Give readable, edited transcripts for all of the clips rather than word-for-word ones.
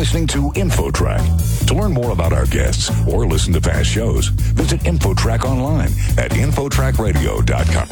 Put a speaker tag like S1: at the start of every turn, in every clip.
S1: listening to InfoTrack. To learn more about our guests or listen to past shows, visit InfoTrack online at InfoTrackRadio.com.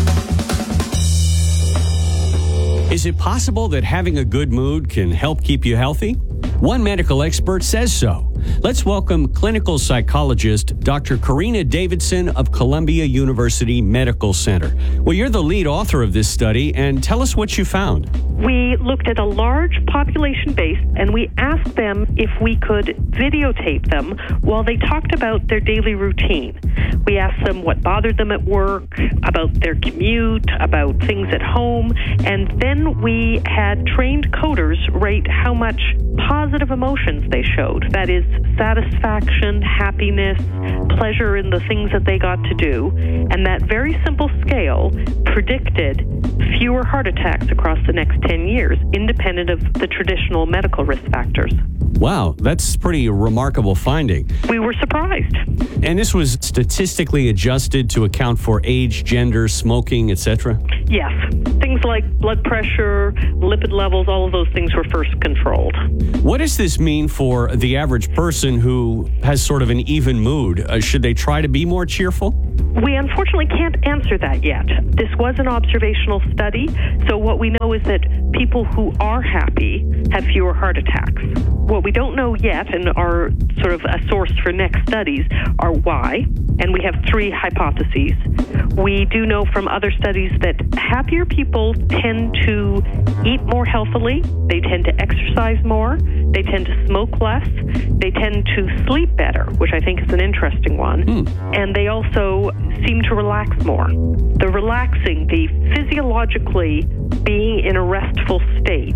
S2: Is it possible that having a good mood can help keep you healthy? One medical expert says so. Let's welcome clinical psychologist Dr. Karina Davidson of Columbia University Medical Center. Well, you're the lead author of this study, and tell us what you found.
S3: We looked at a large population base, and we asked them if we could videotape them while they talked about their daily routine. We asked them what bothered them at work, about their commute, about things at home, and then we had trained coders rate how much positive emotions they showed. That is, satisfaction, happiness, pleasure in the things that they got to do. And that very simple scale predicted fewer heart attacks across the next 10 years, independent of the traditional medical risk factors.
S2: Wow, that's pretty remarkable finding.
S3: We were surprised.
S2: And this was statistically adjusted to account for age, gender, smoking, etc.?
S3: Yes. Things like blood pressure, lipid levels, all of those things were first controlled.
S2: What does this mean for the average person who has sort of an even mood? Should they try to be more cheerful?
S3: We unfortunately can't answer that yet. This was an observational study, so what we know is that people who are happy have fewer heart attacks. What we don't know yet, and are sort of a source for next studies, are why, and we have 3 hypotheses. We do know from other studies that happier people tend to eat more healthily, they tend to exercise more, they tend to smoke less, they tend to sleep better, which I think is an interesting one, and they also seem to relax more. The relaxing, the physiologically being in a restful state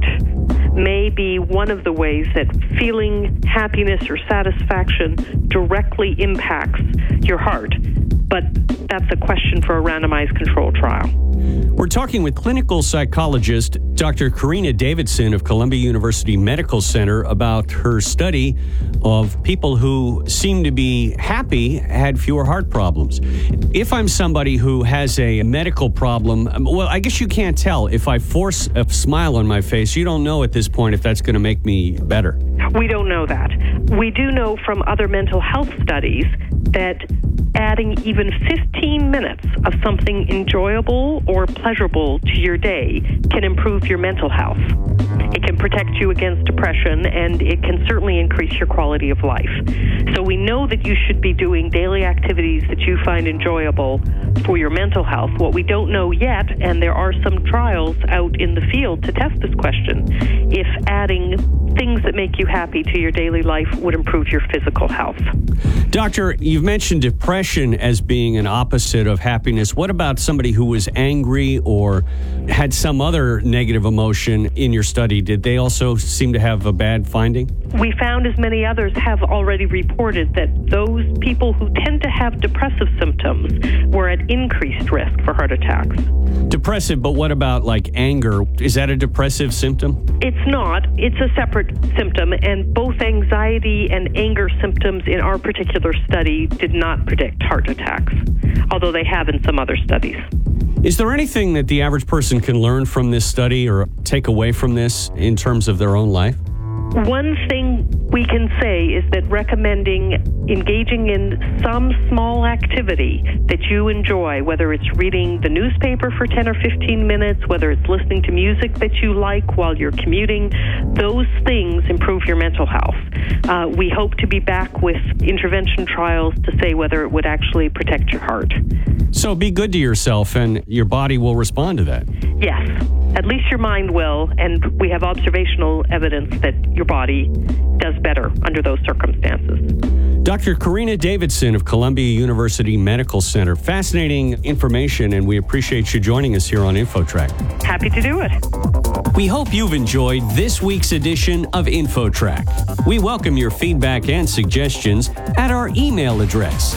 S3: may be one of the ways that feeling happiness or satisfaction directly impacts your heart. But that's a question for a randomized control trial.
S2: We're talking with clinical psychologist Dr. Karina Davidson of Columbia University Medical Center about her study of people who seem to be happy had fewer heart problems. If I'm somebody who has a medical problem, well, I guess you can't tell. If I force a smile on my face, you don't know at this point if that's going to make me better.
S3: We don't know that. We do know from other mental health studies that adding even 15 minutes of something enjoyable or pleasurable to your day can improve your mental health. It can protect you against depression, and it can certainly increase your quality of life. So we know that you should be doing daily activities that you find enjoyable for your mental health. What we don't know yet, and there are some trials out in the field to test this question, if adding things that make you happy to your daily life would improve your physical health.
S2: Doctor, you've mentioned depression as being an opposite of happiness. What about somebody who was angry or had some other negative emotion in your study? Did they also seem to have a bad finding?
S3: We found, as many others have already reported, that those people who tend to have depressive symptoms were at increased risk for heart attacks.
S2: Depressive, but what about like anger? Is that a depressive symptom?
S3: It's not. It's a separate symptom, and both anxiety and anger symptoms in our particular study did not predict heart attacks, although they have in some other studies.
S2: Is there anything that the average person can learn from this study or take away from this in terms of their own life?
S3: One thing we can say is that recommending engaging in some small activity that you enjoy, whether it's reading the newspaper for 10 or 15 minutes, whether it's listening to music that you like while you're commuting, those things improve your mental health. We hope to be back with intervention trials to say whether it would actually protect your heart.
S2: So be good to yourself and your body will respond to that.
S3: Yes. At least your mind will, and we have observational evidence that your body does better under those circumstances.
S2: Dr. Karina Davidson of Columbia University Medical Center. Fascinating information, and we appreciate you joining us here on InfoTrack.
S3: Happy to do it.
S2: We hope you've enjoyed this week's edition of InfoTrack. We welcome your feedback and suggestions at our email address,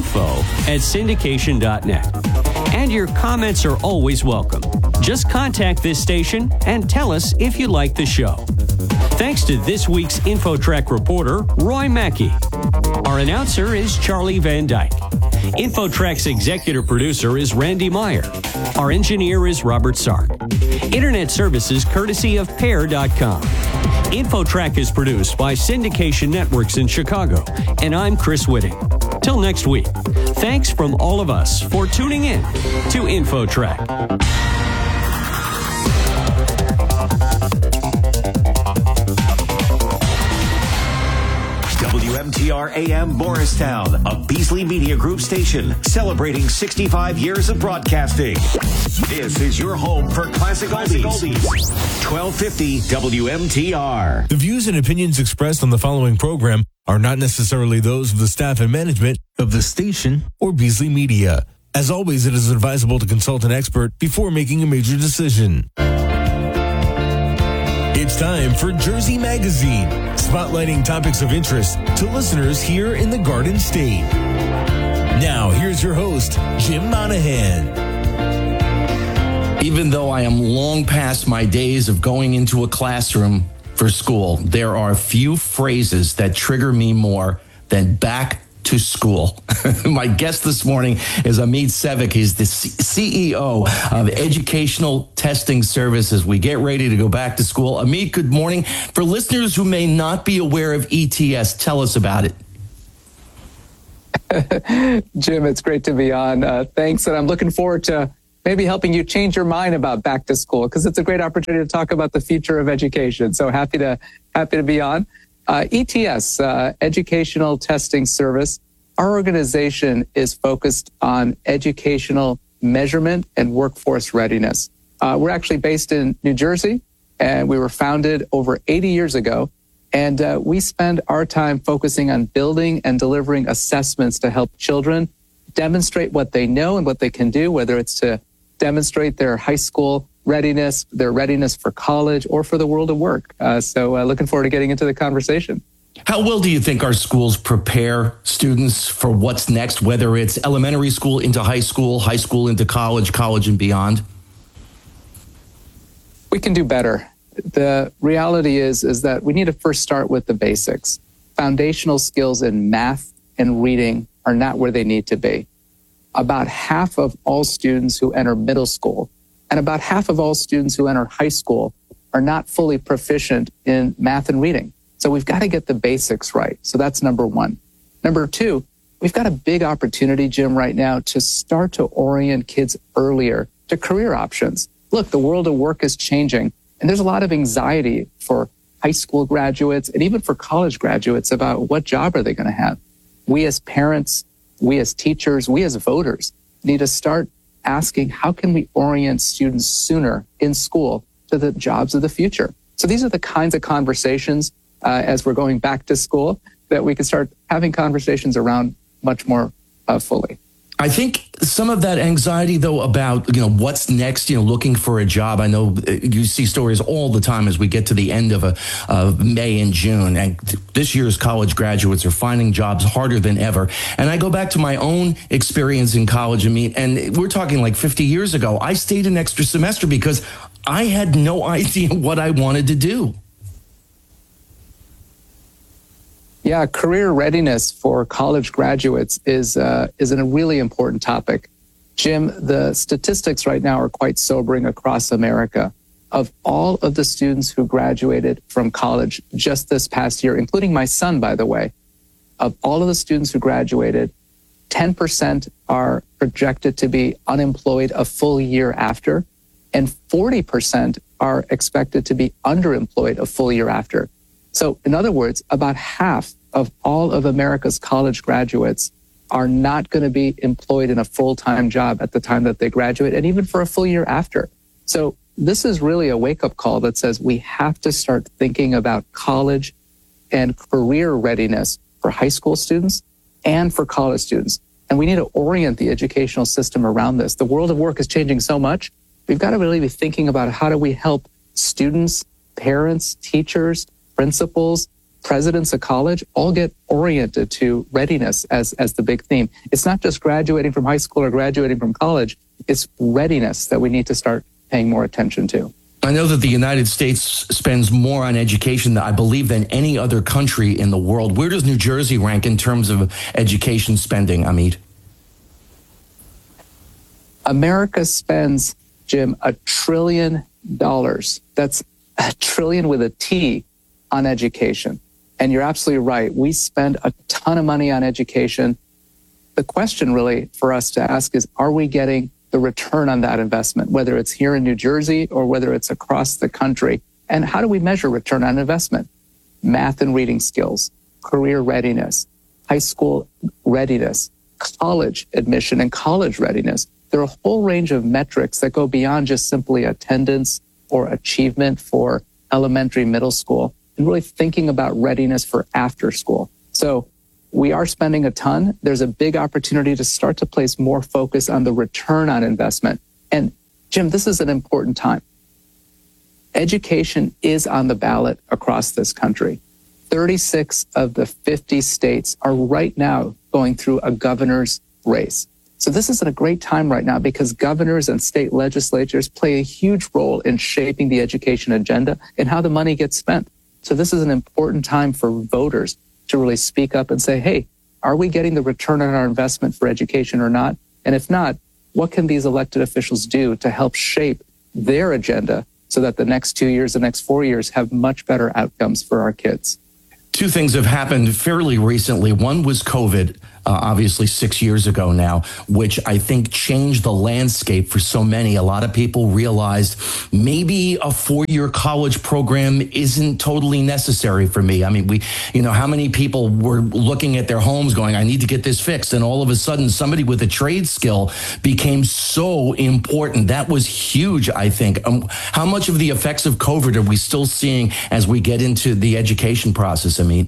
S2: info@syndication.net. And your comments are always welcome. Just contact this station and tell us if you like the show. Thanks to this week's InfoTrack reporter, Roy Mackey. Our announcer is Charlie Van Dyke. InfoTrack's executive producer is Randy Meyer. Our engineer is Robert Sark. Internet services courtesy of Pair.com. InfoTrack is produced by Syndication Networks in Chicago, and I'm Chris Whitting. Till next week, thanks from all of us for tuning in to InfoTrack.
S4: WMTR AM Morristown, a Beasley Media Group station celebrating 65 years of broadcasting. This is your home for classic oldies. 1250 WMTR.
S5: The views and opinions expressed on the following program are not necessarily those of the staff and management of the station or Beasley Media. As always, it is advisable to consult an expert before making a major decision. It's time for Jersey Magazine, spotlighting topics of interest to listeners here in the Garden State. Now, here's your host, Jim Monahan.
S6: Even though I am long past my days of going into a classroom for school, there are a few phrases that trigger me more than back to school. My guest this morning is Amit Sevik. He's the CEO of Educational Testing Services. We get ready to go back to school. Amit, good morning. For listeners who may not be aware of ETS, tell us about it.
S7: Jim, it's great to be on. Thanks, and I'm looking forward to maybe helping you change your mind about back to school, because it's a great opportunity to talk about the future of education. So happy to be on. ETS, Educational Testing Service. Our organization is focused on educational measurement and workforce readiness. We're actually based in New Jersey, and we were founded over 80 years ago. And we spend our time focusing on building and delivering assessments to help children demonstrate what they know and what they can do, whether it's to demonstrate their high school readiness, their readiness for college, or for the world of work. So looking forward to getting into the conversation.
S6: How well do you think our schools prepare students for what's next, whether it's elementary school into high school into college, college and beyond?
S7: We can do better. The reality is that we need to first start with the basics. Foundational skills in math and reading are not where they need to be. About half of all students who enter middle school and about half of all students who enter high school are not fully proficient in math and reading. So we've got to get the basics right. So that's number one. Number two, we've got a big opportunity, Jim, right now to start to orient kids earlier to career options. Look, the world of work is changing, and there's a lot of anxiety for high school graduates and even for college graduates about what job are they going to have. We as parents, we as teachers, we as voters need to start asking, how can we orient students sooner in school to the jobs of the future? So these are the kinds of conversations as we're going back to school that we can start having conversations around much more fully.
S6: I think some of that anxiety, though, about, what's next, looking for a job. I know you see stories all the time as we get to the end of May and June. And this year's college graduates are finding jobs harder than ever. And I go back to my own experience in college, and we're talking like 50 years ago. I stayed an extra semester because I had no idea what I wanted to do.
S7: Yeah, career readiness for college graduates is a really important topic. Jim, the statistics right now are quite sobering across America. Of all of the students who graduated from college just this past year, including my son, by the way, of all of the students who graduated, 10% are projected to be unemployed a full year after, and 40% are expected to be underemployed a full year after. So in other words, about half of all of America's college graduates are not going to be employed in a full-time job at the time that they graduate, and even for a full year after. So this is really a wake-up call that says we have to start thinking about college and career readiness for high school students and for college students. And we need to orient the educational system around this. The world of work is changing so much. We've got to really be thinking about how do we help students, parents, teachers, principals, presidents of college all get oriented to readiness as the big theme. It's not just graduating from high school or graduating from college. It's readiness that we need to start paying more attention to.
S6: I know that the United States spends more on education, I believe, than any other country in the world. Where does New Jersey rank in terms of education spending, Amit?
S7: America spends, Jim, $1 trillion. That's a trillion with a T on education. And you're absolutely right. We spend a ton of money on education. The question really for us to ask is, are we getting the return on that investment, whether it's here in New Jersey or whether it's across the country? And how do we measure return on investment? Math and reading skills, career readiness, high school readiness, college admission and college readiness. There are a whole range of metrics that go beyond just simply attendance or achievement for elementary, middle school, and really thinking about readiness for after school. So we are spending a ton. There's a big opportunity to start to place more focus on the return on investment. And Jim, this is an important time. Education is on the ballot across this country. 36 of the 50 states are right now going through a governor's race. So this is a great time right now because governors and state legislatures play a huge role in shaping the education agenda and how the money gets spent. So this is an important time for voters to really speak up and say, hey, are we getting the return on our investment for education or not? And if not, what can these elected officials do to help shape their agenda so that the next 2 years, the next 4 years have much better outcomes for our kids?
S6: Two things have happened fairly recently. One was COVID, obviously 6 years ago now, which I think changed the landscape for so many. A lot of people realized maybe a 4-year college program isn't totally necessary for me. I mean, how many people were looking at their homes going, I need to get this fixed. And all of a sudden, somebody with a trade skill became so important. That was huge, I think. How much of the effects of COVID are we still seeing as we get into the education process, Amit?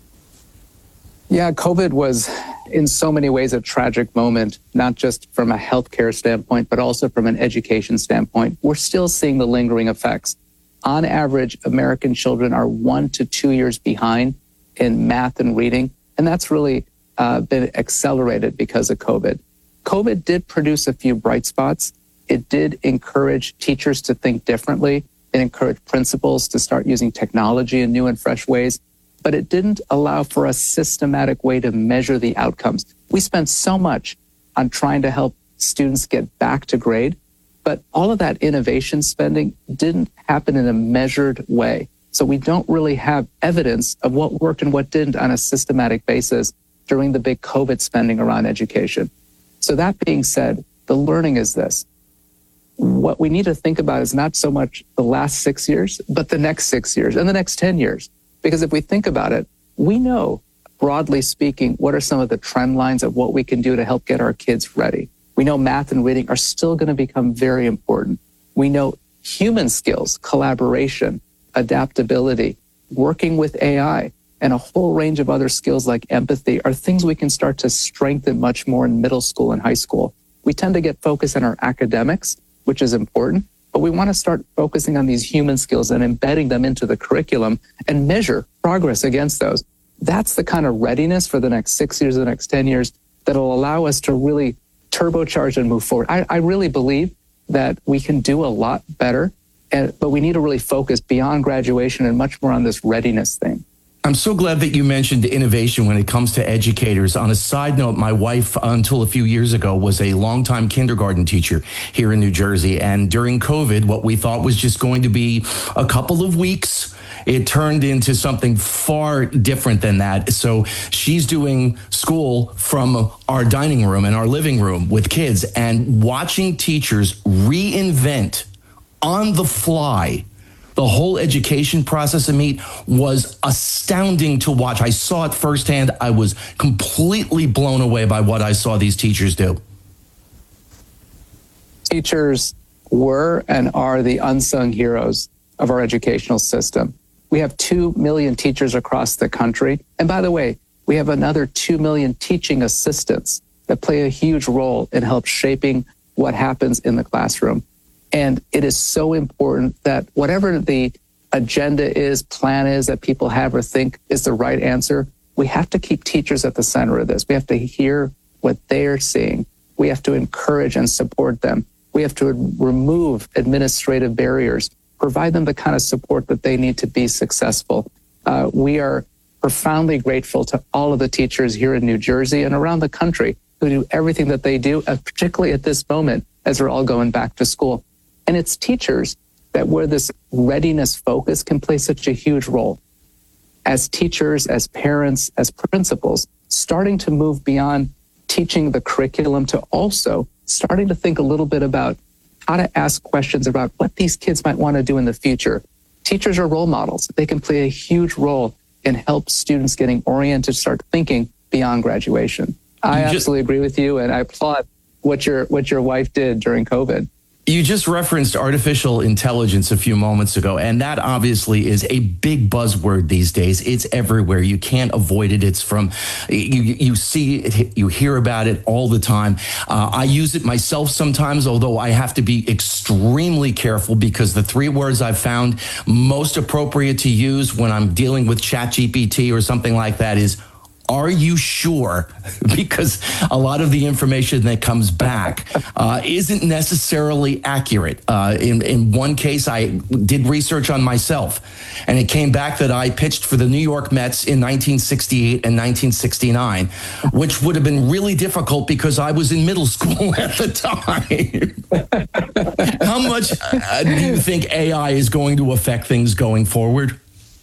S7: Yeah, COVID was in so many ways a tragic moment, not just from a healthcare standpoint, but also from an education standpoint. We're still seeing the lingering effects. On average, American children are 1 to 2 years behind in math and reading, and that's really been accelerated because of COVID. COVID did produce a few bright spots. It did encourage teachers to think differently. It encouraged principals to start using technology in new and fresh ways. But it didn't allow for a systematic way to measure the outcomes. We spent so much on trying to help students get back to grade, but all of that innovation spending didn't happen in a measured way. So we don't really have evidence of what worked and what didn't on a systematic basis during the big COVID spending around education. So that being said, the learning is this. What we need to think about is not so much the last 6 years, but the next 6 years and the next 10 years. Because if we think about it, we know, broadly speaking, what are some of the trend lines of what we can do to help get our kids ready. We know math and reading are still going to become very important. We know human skills, collaboration, adaptability, working with AI, and a whole range of other skills like empathy are things we can start to strengthen much more in middle school and high school. We tend to get focused on our academics, which is important, but we want to start focusing on these human skills and embedding them into the curriculum and measure progress against those. That's the kind of readiness for the next 6 years, the next 10 years that'll allow us to really turbocharge and move forward. I really believe that we can do a lot better, but we need to really focus beyond graduation and much more on this readiness thing.
S6: I'm so glad that you mentioned innovation when it comes to educators. On a side note, my wife, until a few years ago, was a longtime kindergarten teacher here in New Jersey. And during COVID, what we thought was just going to be a couple of weeks, it turned into something far different than that. So she's doing school from our dining room and our living room with kids, and watching teachers reinvent on the fly the whole education process, Amit, was astounding to watch. I saw it firsthand. I was completely blown away by what I saw these teachers do.
S7: Teachers were and are the unsung heroes of our educational system. We have 2 million teachers across the country. And by the way, we have another 2 million teaching assistants that play a huge role in help shaping what happens in the classroom. And it is so important that whatever the agenda is, plan is that people have or think is the right answer, we have to keep teachers at the center of this. We have to hear what they're seeing. We have to encourage and support them. We have to remove administrative barriers, provide them the kind of support that they need to be successful. We are profoundly grateful to all of the teachers here in New Jersey and around the country who do everything that they do, particularly at this moment as we're all going back to school. And it's teachers that where this readiness focus can play such a huge role. as teachers, as parents, as principals, starting to move beyond teaching the curriculum to also starting to think a little bit about how to ask questions about what these kids might want to do in the future. Teachers are role models. They can play a huge role in help students getting oriented, start thinking beyond graduation. I absolutely agree with you, and I applaud what your wife did during COVID.
S6: You just referenced artificial intelligence a few moments ago, and that obviously is a big buzzword these days. It's everywhere. You can't avoid it. It's from, you see it, you hear about it all the time. I use it myself sometimes, although I have to be extremely careful because the 3 words I've found most appropriate to use when I'm dealing with ChatGPT or something like that is, are you sure? Because a lot of the information that comes back isn't necessarily accurate. In one case, I did research on myself, and it came back that I pitched for the New York Mets in 1968 and 1969, which would have been really difficult because I was in middle school at the time. How much do you think AI is going to affect things going forward?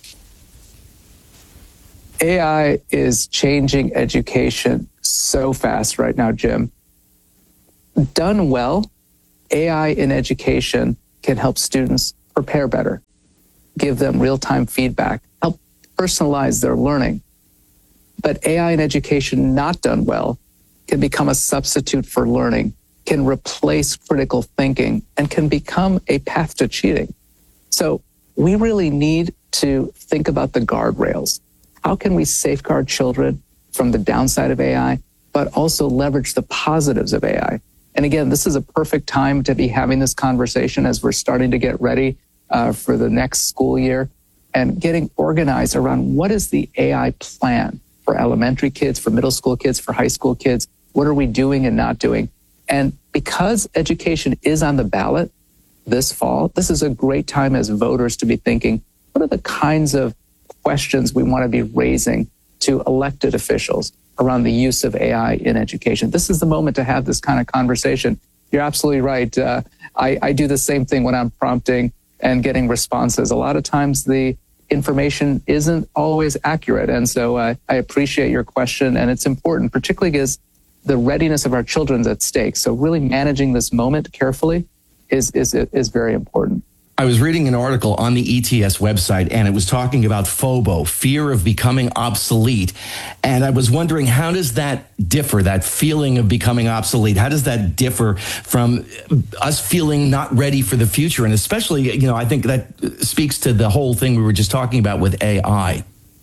S7: AI is changing education so fast right now, Jim. Done well, AI in education can help students prepare better, give them real-time feedback, help personalize their learning. But AI in education not done well can become a substitute for learning, can replace critical thinking, and can become a path to cheating. So we really need to think about the guardrails. How can we safeguard children from the downside of AI, but also leverage the positives of AI? And again, this is a perfect time to be having this conversation as we're starting to get ready for the next school year and getting organized around what is the AI plan for elementary kids, for middle school kids, for high school kids? What are we doing and not doing? And because education is on the ballot this fall, this is a great time as voters to be thinking, what are the kinds of questions we want to be raising to elected officials around the use of AI in education? This is the moment to have this kind of conversation. You're absolutely right. I do the same thing when I'm prompting and getting responses. A lot of times the information isn't always accurate. And so I appreciate your question, and it's important, particularly because the readiness of our children is at stake. So really managing this moment carefully is very important.
S6: I was reading an article on the ETS website, and it was talking about FOBO, fear of becoming obsolete. And I was wondering, how does that differ, that feeling of becoming obsolete? How does that differ from us feeling not ready for the future? And especially, I think that speaks to the whole thing we were just talking about with AI.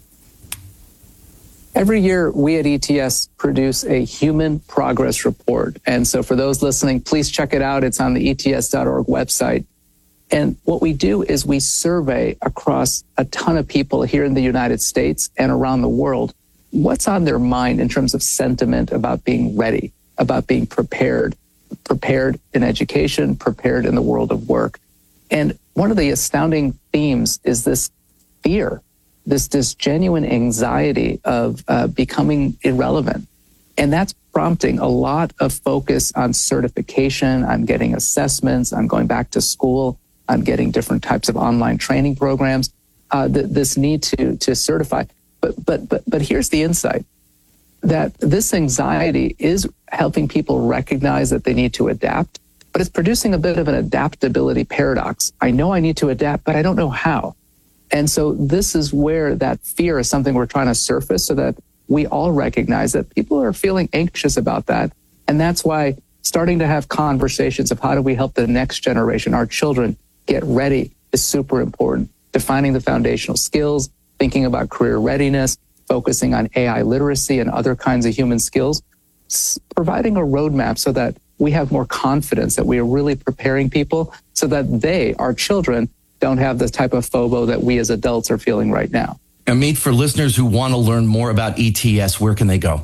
S7: Every year, we at ETS produce a human progress report. And so for those listening, please check it out. It's on the ets.org website. And what we do is we survey across a ton of people here in the United States and around the world what's on their mind in terms of sentiment about being ready, about being prepared in education, prepared in the world of work. And one of the astounding themes is this fear, this genuine anxiety of becoming irrelevant. And that's prompting a lot of focus on certification, on getting assessments, on going back to school, on getting different types of online training programs, this need to certify. But here's the insight, that this anxiety is helping people recognize that they need to adapt, but it's producing a bit of an adaptability paradox. I know I need to adapt, but I don't know how. And so this is where that fear is something we're trying to surface so that we all recognize that people are feeling anxious about that. And that's why starting to have conversations of how do we help the next generation, our children, get ready is super important. Defining the foundational skills, thinking about career readiness, focusing on AI literacy and other kinds of human skills, providing a roadmap so that we have more confidence that we are really preparing people so that they, our children, don't have the type of FOBO that we as adults are feeling right now.
S6: Amit, for listeners who want to learn more about ETS, where can they go?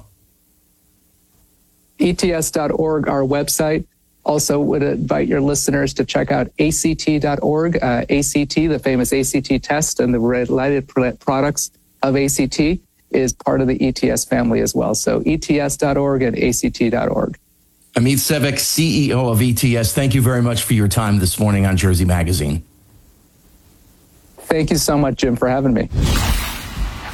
S7: ETS.org, our website. Also would invite your listeners to check out ACT.org. ACT, the famous ACT test and the related products of ACT is part of the ETS family as well. So ETS.org and ACT.org.
S6: Amit Sevik, CEO of ETS, thank you very much for your time this morning on Jersey Magazine.
S7: Thank you so much, Jim, for having me.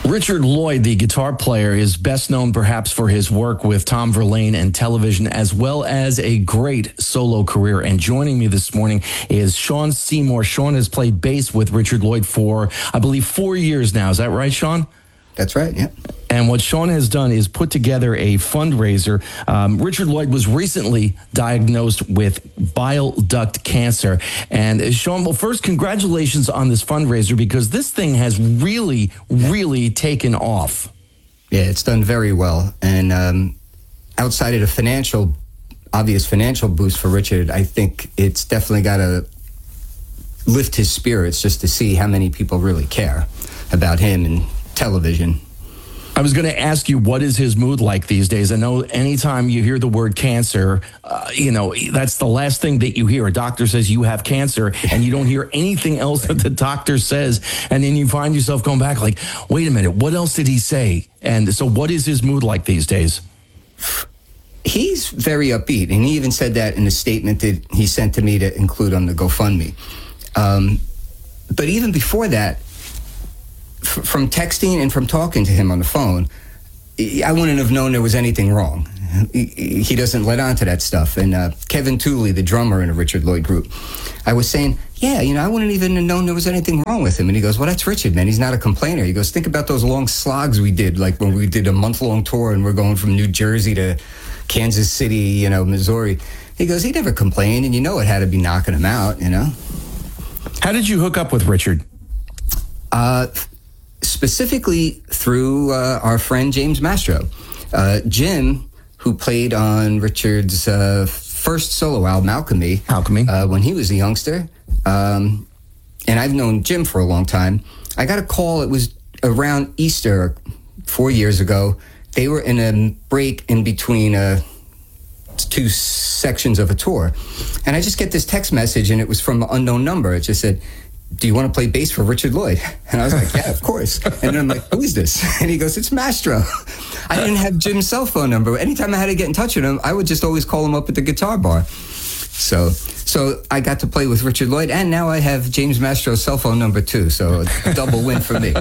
S6: Richard Lloyd, the guitar player, is best known perhaps for his work with Tom Verlaine and television, as well as a great solo career. And joining me this morning is Sean Seymour. Sean has played bass with Richard Lloyd for, I believe, 4 years now. Is that right, Sean?
S8: That's right, yeah.
S6: And what Sean has done is put together a fundraiser. Richard Lloyd was recently diagnosed with bile duct cancer. And Sean, well, first, congratulations on this fundraiser, because this thing has really, really taken off.
S8: Yeah, it's done very well. And outside of the obvious financial boost for Richard, I think it's definitely got to lift his spirits just to see how many people really care about him and television.
S6: I was going to ask you, what is his mood like these days? I know anytime you hear the word cancer, that's the last thing that you hear. A doctor says you have cancer, and you don't hear anything else that the doctor says. And then you find yourself going back like, wait a minute, what else did he say? And so what is his mood like these days?
S8: He's very upbeat, and he even said that in a statement that he sent to me to include on the GoFundMe. But even before that, from texting and from talking to him on the phone, I wouldn't have known there was anything wrong. He doesn't let on to that stuff. And Kevin Tooley, the drummer in a Richard Lloyd group, I was saying, I wouldn't even have known there was anything wrong with him. And he goes, well, that's Richard, man. He's not a complainer. He goes, think about those long slogs we did, like when we did a month-long tour and we're going from New Jersey to Kansas City, Missouri. He goes, he never complained, and it had to be knocking him out,
S6: How did you hook up with Richard?
S8: Specifically through our friend James Mastro. Jim, who played on Richard's first solo album, Alchemy, when he was a youngster. And I've known Jim for a long time. I got a call, it was around Easter 4 years ago. They were in a break in between two sections of a tour. And I just get this text message, and it was from an unknown number. It just said, do you want to play bass for Richard Lloyd? And I was like, yeah, of course. And then I'm like, who is this? And he goes, it's Mastro. I didn't have Jim's cell phone number. Anytime I had to get in touch with him, I would just always call him up at the guitar bar. So I got to play with Richard Lloyd, and now I have James Mastro's cell phone number too. So a double win for me.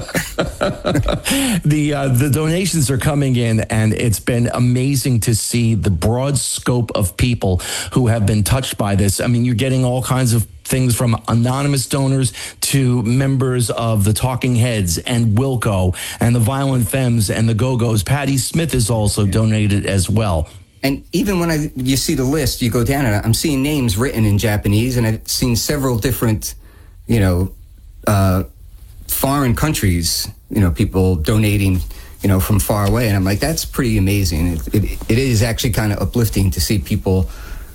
S6: The donations are coming in, and it's been amazing to see the broad scope of people who have been touched by this. I mean, you're getting all kinds of things from anonymous donors to members of the Talking Heads and Wilco and the Violent Femmes and the Go-Go's. Patti Smith is also donated as well.
S8: And even when you see the list, you go down and I'm seeing names written in Japanese, and I've seen several different, foreign countries, people donating, from far away. And I'm like, that's pretty amazing. It is actually kind of uplifting to see people,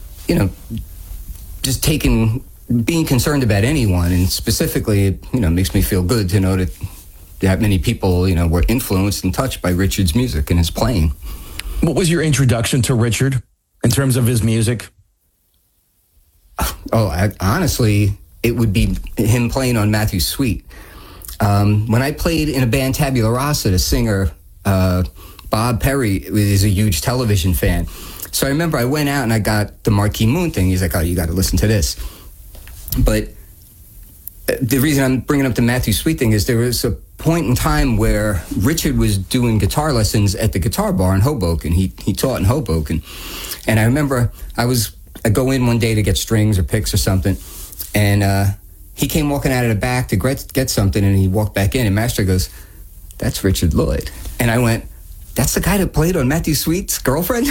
S8: just being concerned about anyone. And specifically, it, makes me feel good to know that many people, were influenced and touched by Richard's music and his playing.
S6: What was your introduction to Richard in terms of his music?
S8: Honestly, it would be him playing on Matthew Sweet. When I played in a band, Tabula Rasa, the singer, Bob Perry, is a huge television fan. So I remember I went out and I got the Marquee Moon thing. He's like, oh, you got to listen to this. But the reason I'm bringing up the Matthew Sweet thing is there was a point in time where Richard was doing guitar lessons at the guitar bar in Hoboken. He taught in Hoboken. And I remember I go in one day to get strings or picks or something, and he came walking out of the back to get something, and he walked back in, and Master goes, that's Richard Lloyd. And I went, that's the guy that played on Matthew Sweet's Girlfriend?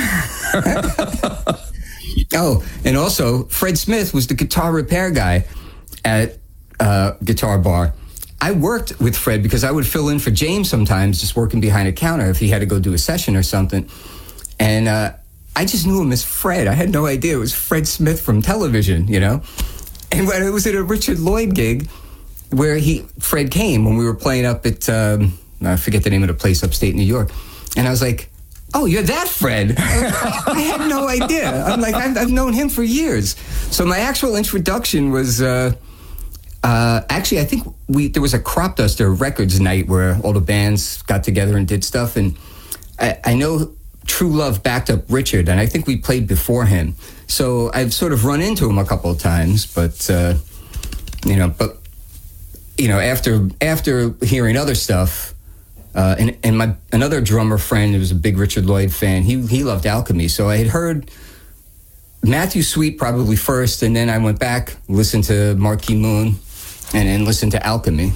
S8: Oh, and also, Fred Smith was the guitar repair guy at Guitar Bar. I worked with Fred because I would fill in for James sometimes, just working behind a counter if he had to go do a session or something. And I just knew him as Fred. I had no idea it was Fred Smith from television, And when it was at a Richard Lloyd gig where Fred came when we were playing up at, I forget the name of the place upstate New York. And I was like, oh, you're that Fred? I had no idea. I'm like, I've known him for years. So my actual introduction was... actually, I think there was a Crop Duster Records night where all the bands got together and did stuff. And I know True Love backed up Richard, and I think we played before him. So I've sort of run into him a couple of times, but after hearing other stuff, And another drummer friend who was a big Richard Lloyd fan, he loved Alchemy. So I had heard Matthew Sweet probably first, and then I went back, listened to Marquee Moon, and then listened to Alchemy.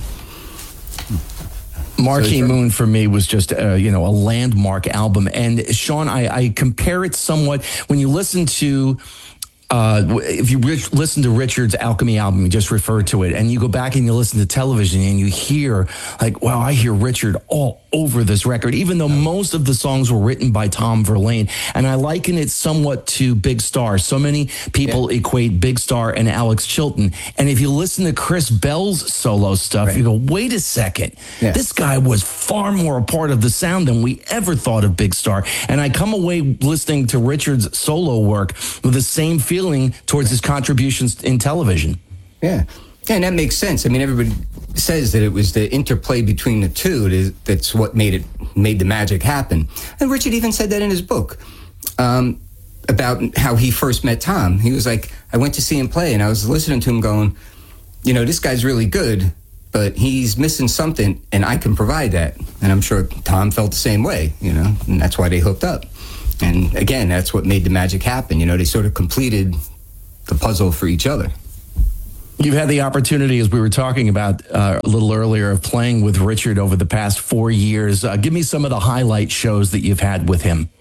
S6: Marquee Moon for me was just a landmark album. And Sean, I compare it somewhat when you listen to if you listen to Richard's Alchemy album, you just refer to it, and you go back and you listen to Television and you hear like, wow, I hear Richard all over this record, even though most of the songs were written by Tom Verlaine. And I liken it somewhat to Big Star. So many people equate Big Star and Alex Chilton. And if you listen to Chris Bell's solo stuff, you go, wait a second, this guy was far more a part of the sound than we ever thought of Big Star. And I come away listening to Richard's solo work with the same feeling towards his contributions in Television.
S8: Yeah, and that makes sense. I mean, everybody says that it was the interplay between the two that's what made the magic happen. And Richard even said that in his book about how he first met Tom. He was like, I went to see him play, and I was listening to him going, this guy's really good, but he's missing something, and I can provide that. And I'm sure Tom felt the same way, and that's why they hooked up. And again, that's what made the magic happen. They sort of completed the puzzle for each other.
S6: You've had the opportunity, as we were talking about a little earlier, of playing with Richard over the past 4 years. Give me some of the highlight shows that you've had with him.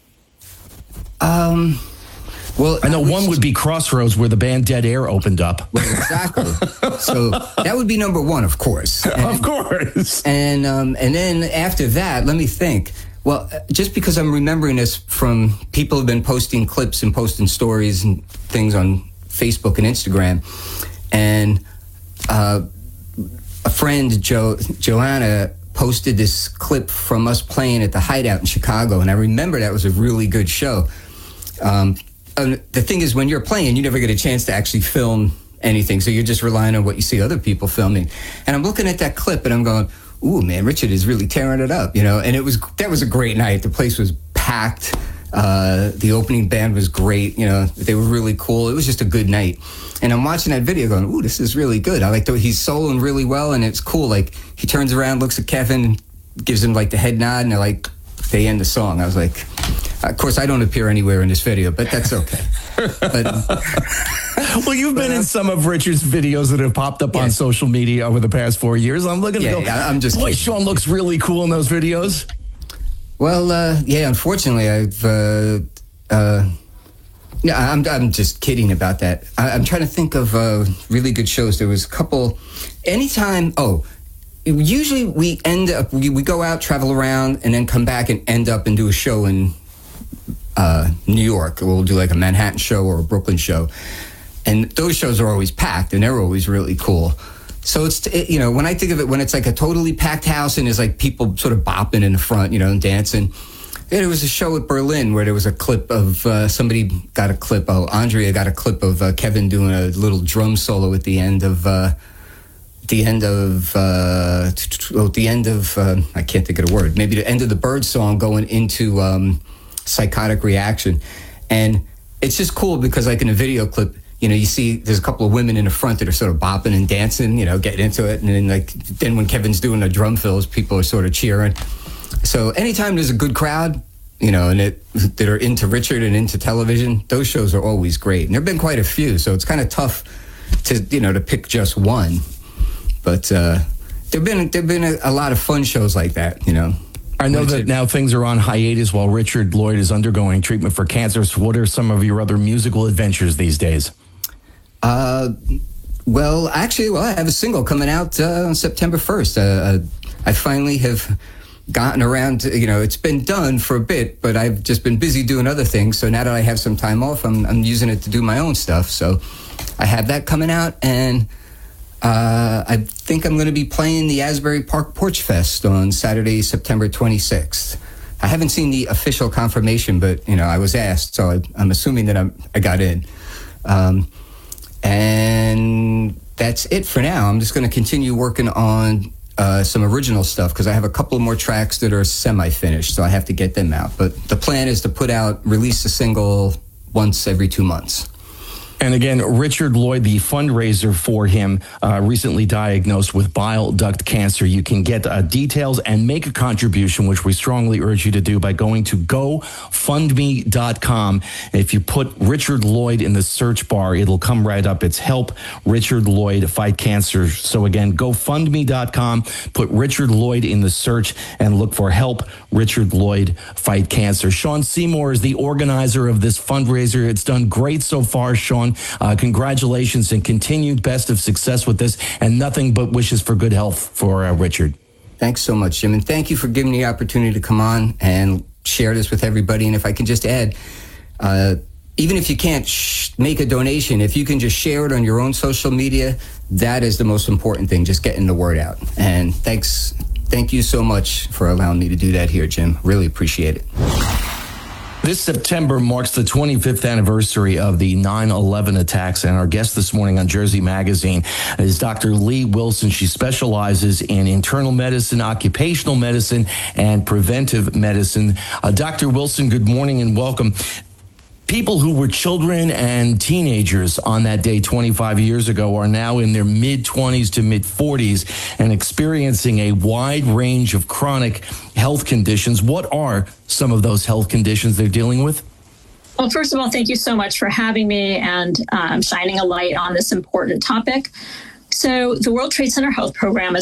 S8: Well,
S6: I know one would be Crossroads, where the band Dead Air opened up.
S8: Well, exactly. So that would be number one, of course.
S6: Of course.
S8: And then after that, let me think. Well, just because I'm remembering this from people who've been posting clips and posting stories and things on Facebook and Instagram, and a friend, Joanna, posted this clip from us playing at the Hideout in Chicago, and I remember that was a really good show. The thing is, when you're playing, you never get a chance to actually film anything, so you're just relying on what you see other people filming. And I'm looking at that clip, and I'm going, ooh, man, Richard is really tearing it up, and that was a great night. The place was packed. The opening band was great. They were really cool. It was just a good night. And I'm watching that video going, ooh, this is really good. I like the way he's soloing really well, and it's cool. Like, he turns around, looks at Kevin, gives him like the head nod, and they end the song. I was like, of course, I don't appear anywhere in this video, but that's okay.
S6: Well, you've been in some of Richard's videos that have popped up on social media over the past 4 years. I'm looking to go,
S8: I'm just
S6: boy,
S8: kidding.
S6: Sean looks really cool in those videos.
S8: Well, unfortunately, I'm just kidding about that. I'm trying to think of really good shows. There was a couple. Usually we we go out, travel around, and then come back and end up and do a show in New York. We'll do like a Manhattan show or a Brooklyn show. And those shows are always packed, and they're always really cool. So it's, when I think of it, when it's like a totally packed house and there's like people sort of bopping in the front, and dancing. There was a show at Berlin where there was a clip of Andrea got a clip of Kevin doing a little drum solo at the end of I can't think of the word, maybe the end of the Bird song going into Psychotic Reaction. And it's just cool because like in a video clip, you see there's a couple of women in the front that are sort of bopping and dancing, getting into it. And then when Kevin's doing the drum fills, people are sort of cheering. So anytime there's a good crowd, and that are into Richard and into television, those shows are always great. And there've been quite a few, so it's kind of tough to, to pick just one. But there've been a lot of fun shows like that,
S6: I know that now things are on hiatus while Richard Lloyd is undergoing treatment for cancer. So what are some of your other musical adventures these days?
S8: Well, I have a single coming out on September 1st. I finally have gotten around to, it's been done for a bit, but I've just been busy doing other things. So now that I have some time off, I'm using it to do my own stuff. So I have that coming out, and I think I'm going to be playing the Asbury Park Porch Fest on Saturday, September 26th. I haven't seen the official confirmation, but, I was asked, so I'm assuming that I got in. And that's it for now. I'm just going to continue working on some original stuff because I have a couple more tracks that are semi-finished, so I have to get them out. But the plan is to release a single once every 2 months.
S6: And again, Richard Lloyd, the fundraiser for him, recently diagnosed with bile duct cancer. You can get details and make a contribution, which we strongly urge you to do by going to GoFundMe.com. If you put Richard Lloyd in the search bar, it'll come right up. It's Help Richard Lloyd Fight Cancer. So again, GoFundMe.com, put Richard Lloyd in the search and look for Help Richard Lloyd Fight Cancer. Sean Seymour is the organizer of this fundraiser. It's done great so far, Sean. Congratulations and continued best of success with this, and nothing but wishes for good health for Richard.
S8: Thanks so much, Jim, and thank you for giving me the opportunity to come on and share this with everybody. And if I can just add, even if you can't make a donation, if you can just share it on your own social media, that is the most important thing, just getting the word out. And thank you so much for allowing me to do that here, Jim. Really appreciate it.
S6: This September marks the 25th anniversary of the 9/11 attacks, and our guest this morning on Jersey Magazine is Dr. Lee Wilson. She specializes in internal medicine, occupational medicine, and preventive medicine. Dr. Wilson, good morning and welcome. People who were children and teenagers on that day 25 years ago are now in their mid-20s to mid-40s and experiencing a wide range of chronic health conditions. What are some of those health conditions they're dealing with?
S9: Well, first of all, thank you so much for having me and shining a light on this important topic. So the World Trade Center Health Program is